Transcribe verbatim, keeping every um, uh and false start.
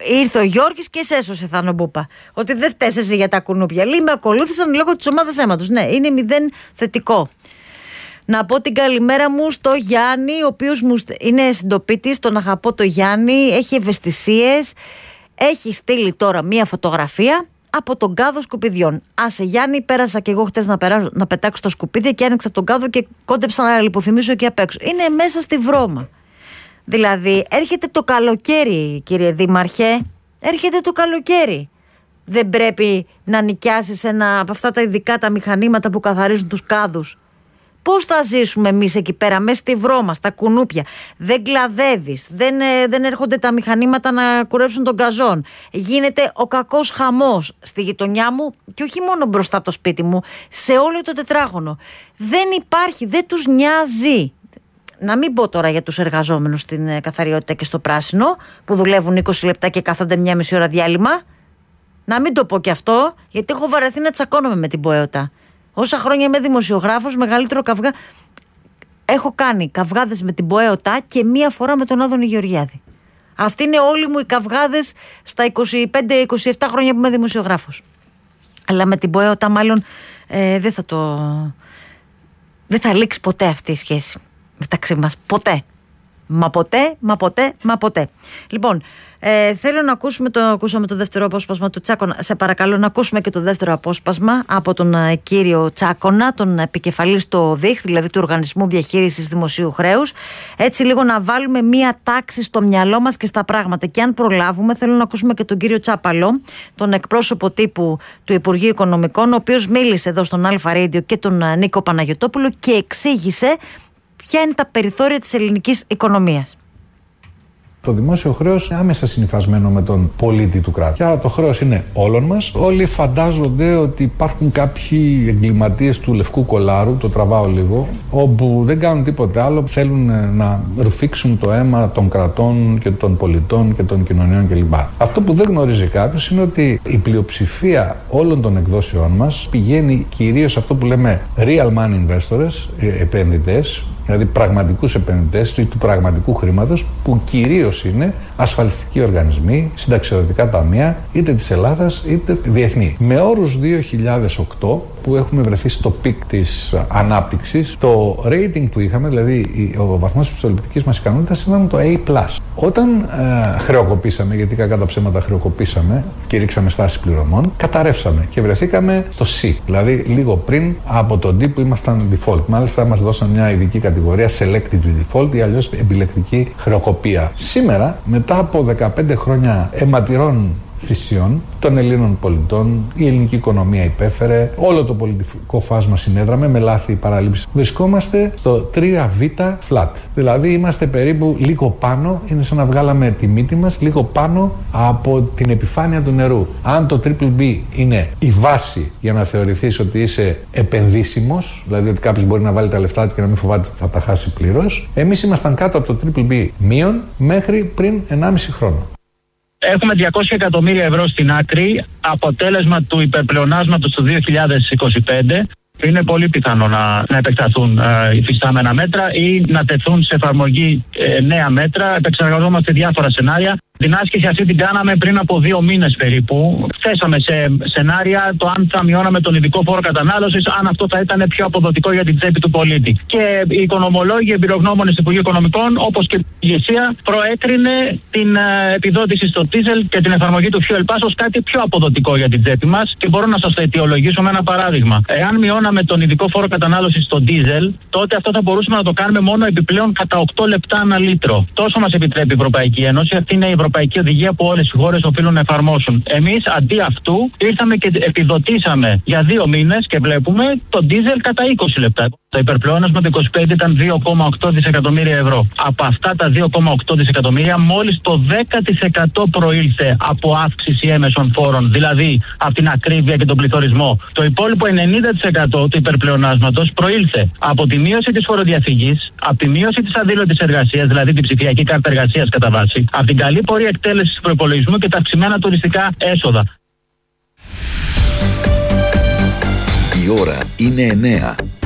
ήρθε ο Γιώργης και σε έσωσε, Θανομπούπα. Ότι δεν φταίς εσύ για τα κουνούπια. Λέει, με ακολούθησαν λόγω της ομάδας αίματος. Ναι, είναι μηδέν θετικό. Να πω την καλημέρα μου στο Γιάννη, ο οποίος μου είναι συντοπίτης, τον αγαπώ το Γιάννη, έχει ευαισθησίες, έχει στείλει τώρα μία φωτογραφία από τον κάδο σκουπιδιών. Άσε Γιάννη, πέρασα και εγώ χτες να, περάσω, να πετάξω τα σκουπίδια και άνοιξα τον κάδο και κόντεψα να λιποθυμίσω εκεί απ' έξω. Είναι μέσα στη βρώμα. Δηλαδή, έρχεται το καλοκαίρι, κύριε Δήμαρχε, έρχεται το καλοκαίρι. Δεν πρέπει να νοικιάσεις ένα από αυτά τα ειδικά τα μηχανήματα που καθαρίζουν τους κάδους? Πώς θα ζήσουμε εμείς εκεί πέρα, μέσα στη βρώμα, στα κουνούπια? Δεν κλαδεύεις, δεν, δεν έρχονται τα μηχανήματα να κουρέψουν τον καζόν. Γίνεται ο κακός χαμός στη γειτονιά μου και όχι μόνο μπροστά από το σπίτι μου, σε όλο το τετράγωνο. Δεν υπάρχει, δεν τους νοιάζει. Να μην πω τώρα για τους εργαζόμενους στην καθαριότητα και στο πράσινο, που δουλεύουν είκοσι λεπτά και κάθονται μια μισή ώρα διάλειμμα. Να μην το πω και αυτό, γιατί έχω βαρεθεί να τσακώνομαι με την ΠΟΕΟΤΑ. Όσα χρόνια είμαι δημοσιογράφος, μεγαλύτερο καυγά. Έχω κάνει καυγάδες με την ΠΟΕΟΤΑ και μία φορά με τον Άδωνη Γεωργιάδη. Αυτοί είναι όλοι μου οι καυγάδες στα είκοσι πέντε είκοσι επτά χρόνια που είμαι δημοσιογράφος. Αλλά με την ΠΟΕΟΤΑ μάλλον ε, δεν θα το... δεν θα λήξει ποτέ αυτή η σχέση μεταξύ μας. Ποτέ. Μα ποτέ, μα ποτέ, μα ποτέ. Λοιπόν, ε, θέλω να ακούσουμε το, ακούσαμε το δεύτερο απόσπασμα του Τσάκωνα. Σε παρακαλώ να ακούσουμε και το δεύτερο απόσπασμα από τον ε, κύριο Τσάκωνα, τον επικεφαλής στο ΔΙΧ, δηλαδή του Οργανισμού Διαχείρισης Δημοσίου Χρέους. Έτσι λίγο να βάλουμε μία τάξη στο μυαλό μας και στα πράγματα. Και αν προλάβουμε, θέλω να ακούσουμε και τον κύριο Τσάπαλο, τον εκπρόσωπο τύπου του Υπουργείου Οικονομικών, ο οποίος μίλησε εδώ στον Αλφα Radio και τον ε, Νίκο Παναγιωτόπουλο και εξήγησε ποια είναι τα περιθώρια της ελληνικής οικονομίας. Το δημόσιο χρέος είναι άμεσα συνυφασμένο με τον πολίτη του κράτους. Άρα το χρέος είναι όλων μας. Όλοι φαντάζονται ότι υπάρχουν κάποιοι εγκληματίες του λευκού κολάρου, το τραβάω λίγο, όπου δεν κάνουν τίποτε άλλο, θέλουν να ρουφήξουν το αίμα των κρατών και των πολιτών και των κοινωνιών κλπ. Αυτό που δεν γνωρίζει κάποιος είναι ότι η πλειοψηφία όλων των εκδόσεών μας πηγαίνει κυρίως σε αυτό που λέμε real money investors, επενδυτές, δηλαδή πραγματικούς επενδυτές του πραγματικού χρήματος, που κυρίως είναι ασφαλιστικοί οργανισμοί, συνταξιοδοτικά ταμεία, είτε της Ελλάδας είτε διεθνή. Με όρους δύο χιλιάδες οκτώ, που έχουμε βρεθεί στο πικ της ανάπτυξης, το rating που είχαμε, δηλαδή ο βαθμός πιστοληπτικής μας ικανότητας, ήταν το A+. Όταν ε, χρεοκοπήσαμε, γιατί κακά τα ψέματα χρεοκοπήσαμε και ρίξαμε στάση πληρωμών, καταρρεύσαμε και βρεθήκαμε στο C, δηλαδή λίγο πριν από τον D που ήμασταν default. Μάλιστα μας δώσαν μια ειδική κατηγορία selective default ή αλλιώς επιλεκτική χρεοκοπία. Σήμερα, μετά από δεκαπέντε χρόνια αιματηρών θυσιών των Ελλήνων πολιτών, η ελληνική οικονομία υπέφερε, όλο το πολιτικό φάσμα συνέδραμε με λάθη παραλήψεις. Βρισκόμαστε στο τρία β flat. Δηλαδή είμαστε περίπου λίγο πάνω, είναι σαν να βγάλαμε τη μύτη μας λίγο πάνω από την επιφάνεια του νερού. Αν το triple B είναι η βάση για να θεωρηθείς ότι είσαι επενδύσιμος, δηλαδή ότι κάποιος μπορεί να βάλει τα λεφτά του και να μην φοβάται ότι θα τα χάσει πλήρως, εμείς ήμασταν κάτω από το triple B μείον μέχρι πριν ενάμιση χρόνο. Έχουμε διακόσια εκατομμύρια ευρώ στην άκρη, αποτέλεσμα του υπερπλεονάσματος του δύο χιλιάδες είκοσι πέντε. Είναι πολύ πιθανό να, να επεκταθούν ε, υφιστάμενα μέτρα ή να τεθούν σε εφαρμογή ε, νέα μέτρα. Επεξεργαζόμαστε διάφορα σενάρια. Την άσκηση αυτή την κάναμε πριν από δύο μήνες περίπου. Θέσαμε σε σενάρια το αν θα μειώναμε τον ειδικό φόρο κατανάλωσης, αν αυτό θα ήταν πιο αποδοτικό για την τσέπη του πολίτη. Και οι οικονομολόγοι, εμπειρογνώμονες του Υπουργείου Οικονομικών, όπως και η ηγεσία, προέκρινε την ε, επιδότηση στο ντίζελ και την εφαρμογή του Fuel Pass ως κάτι πιο αποδοτικό για την τσέπη μας. Και μπορώ να σας το αιτιολογήσω με ένα παράδειγμα. Εάν μειώναμε τον ειδικό φόρο κατανάλωσης στο ντίζελ, τότε αυτό θα μπορούσαμε να το κάνουμε μόνο επιπλέον κατά οκτώ λεπτά ανά λίτρο. Τόσο μας επιτρέπει η Ευρωπαϊκή Ένωση. Αυτή είναι η Ευρωπαϊκή Οδηγία που όλες οι χώρες οφείλουν να εφαρμόσουν. Εμείς αντί αυτού ήρθαμε και επιδοτήσαμε για δύο μήνες και βλέπουμε το ντίζελ κατά είκοσι λεπτά. Το υπερπλεόνασμα το είκοσι πέντε ήταν δύο κόμμα οκτώ δισεκατομμύρια ευρώ. Από αυτά τα δύο κόμμα οκτώ δισεκατομμύρια, μόλις το δέκα τοις εκατό προήλθε από αύξηση έμεσων φόρων, δηλαδή από την ακρίβεια και τον πληθωρισμό. Το υπόλοιπο ενενήντα τοις εκατό του υπερπλεονάσματος προήλθε από τη μείωση της φοροδιαφυγής, από τη μείωση της αδήλωτης εργασίας, δηλαδή την ψηφιακή κάρτα εργασίας κατά βάση, από την καλή πορεία εκτέλεσης του προϋπολογισμού και τα αυξημένα τουριστικά έσοδα. Η ώρα είναι εννέα.